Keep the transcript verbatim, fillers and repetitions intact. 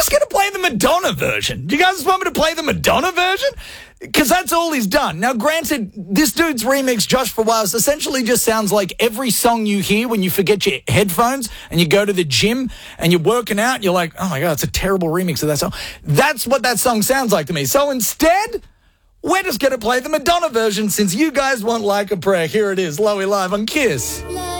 just going to play the Madonna version. Do you guys want me to play the Madonna version? Because that's all he's done. Now, granted, this dude's remix, Josh for Wales, essentially just sounds like every song you hear when you forget your headphones and you go to the gym and you're working out. You're like, oh my God, it's a terrible remix of that song. That's what that song sounds like to me. So instead, we're just going to play the Madonna version since you guys want Like a Prayer. Here it is, Loey Live on Kiss.